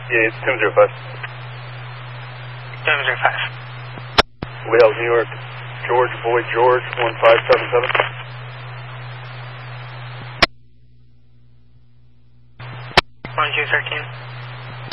Yeah, it's 205. 205. Wales, New York. George, Boy, George, 1577. 1213.